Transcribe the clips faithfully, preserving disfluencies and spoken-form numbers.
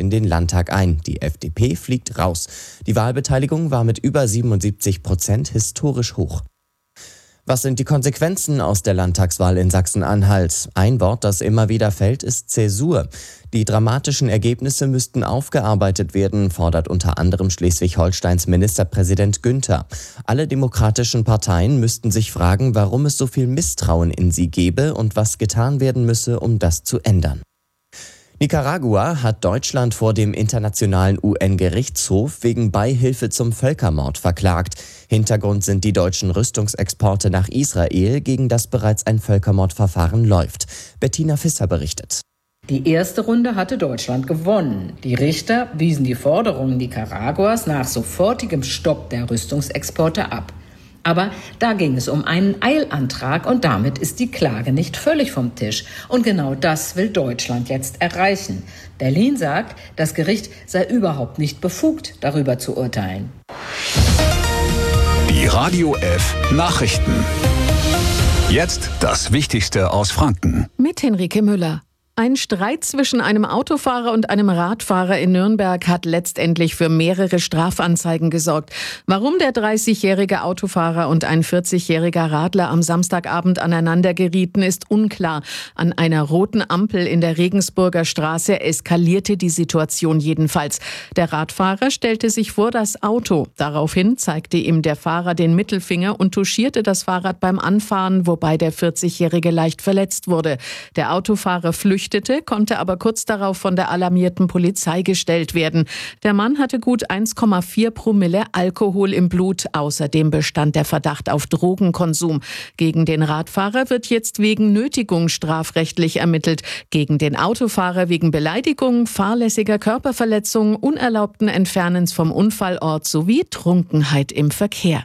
in den Landtag ein. Die F D P fliegt raus. Die Wahlbeteiligung war mit über siebenundsiebzig Prozent historisch hoch. Was sind die Konsequenzen aus der Landtagswahl in Sachsen-Anhalt? Ein Wort, das immer wieder fällt, ist Zäsur. Die dramatischen Ergebnisse müssten aufgearbeitet werden, fordert unter anderem Schleswig-Holsteins Ministerpräsident Günther. Alle demokratischen Parteien müssten sich fragen, warum es so viel Misstrauen in sie gebe und was getan werden müsse, um das zu ändern. Nicaragua hat Deutschland vor dem Internationalen U N-Gerichtshof wegen Beihilfe zum Völkermord verklagt. Hintergrund sind die deutschen Rüstungsexporte nach Israel, gegen das bereits ein Völkermordverfahren läuft. Bettina Visser berichtet. Die erste Runde hatte Deutschland gewonnen. Die Richter wiesen die Forderungen Nicaraguas nach sofortigem Stopp der Rüstungsexporte ab. Aber da ging es um einen Eilantrag und damit ist die Klage nicht völlig vom Tisch. Und genau das will Deutschland jetzt erreichen. Berlin sagt, das Gericht sei überhaupt nicht befugt, darüber zu urteilen. Die Radio F Nachrichten. Jetzt das Wichtigste aus Franken. Mit Henrike Müller. Ein Streit zwischen einem Autofahrer und einem Radfahrer in Nürnberg hat letztendlich für mehrere Strafanzeigen gesorgt. Warum der dreißigjährige Autofahrer und ein vierzigjähriger Radler am Samstagabend aneinander gerieten, ist unklar. An einer roten Ampel in der Regensburger Straße eskalierte die Situation jedenfalls. Der Radfahrer stellte sich vor das Auto. Daraufhin zeigte ihm der Fahrer den Mittelfinger und touchierte das Fahrrad beim Anfahren, wobei der vierzigjährige leicht verletzt wurde. Der Autofahrer flüchtete, konnte aber kurz darauf von der alarmierten Polizei gestellt werden. Der Mann hatte gut eins Komma vier Promille Alkohol im Blut. Außerdem bestand der Verdacht auf Drogenkonsum. Gegen den Radfahrer wird jetzt wegen Nötigung strafrechtlich ermittelt. Gegen den Autofahrer wegen Beleidigung, fahrlässiger Körperverletzung, unerlaubten Entfernens vom Unfallort sowie Trunkenheit im Verkehr.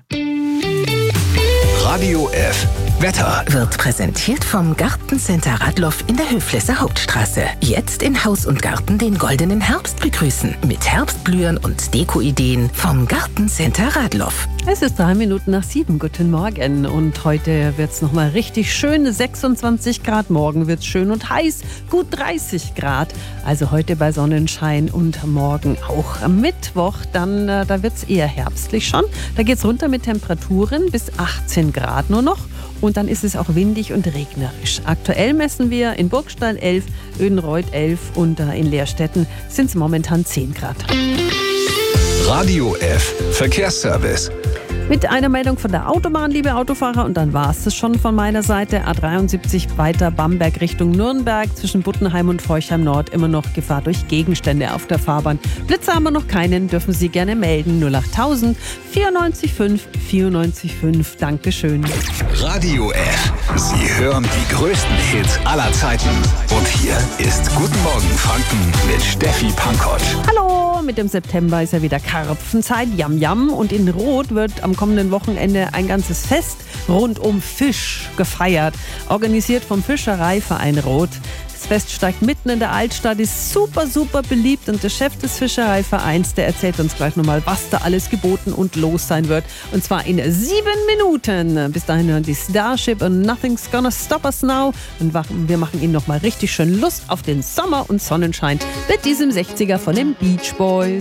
Radio F Wetter wird präsentiert vom Gartencenter Radloff in der Höflesser Hauptstraße. Jetzt in Haus und Garten den goldenen Herbst begrüßen. Mit Herbstblühen und Deko-Ideen vom Gartencenter Radloff. Es ist drei Minuten nach sieben. Guten Morgen. Und heute wird es nochmal richtig schön. sechsundzwanzig Grad. Morgen wird es schön und heiß. Gut dreißig Grad. Also heute bei Sonnenschein und morgen auch. Am Mittwoch, dann, da wird es eher herbstlich schon. Da geht es runter mit Temperaturen bis achtzehn Grad nur noch. Und dann ist es auch windig und regnerisch. Aktuell messen wir in Burgstall elf, Ödenreuth elf und in Leerstetten sind es momentan zehn Grad. Radio F Verkehrsservice. Mit einer Meldung von der Autobahn, liebe Autofahrer, und dann war es das schon von meiner Seite. A dreiundsiebzig weiter Bamberg Richtung Nürnberg, zwischen Buttenheim und Forchheim Nord immer noch Gefahr durch Gegenstände auf der Fahrbahn. Blitze haben wir noch keinen, dürfen Sie gerne melden. null acht tausend vierundneunzig fünf vierundneunzig fünf. Dankeschön. Radio F. Sie hören die größten Hits aller Zeiten. Und hier ist Guten Morgen Franken mit Steffi Pankott. Hallo, mit dem September ist ja wieder Karpfenzeit, Yam Yam. Und in Roth wird am kommenden Wochenende ein ganzes Fest rund um Fisch gefeiert, organisiert vom Fischereiverein Roth. Das Fest steigt mitten in der Altstadt, ist super, super beliebt und der Chef des Fischereivereins, der erzählt uns gleich nochmal, was da alles geboten und los sein wird. Und zwar in sieben Minuten. Bis dahin hören die Starship und Nothing's Gonna Stop Us Now. Und wir machen Ihnen nochmal richtig schön Lust auf den Sommer und Sonnenschein mit diesem sechziger von den Beach Boys.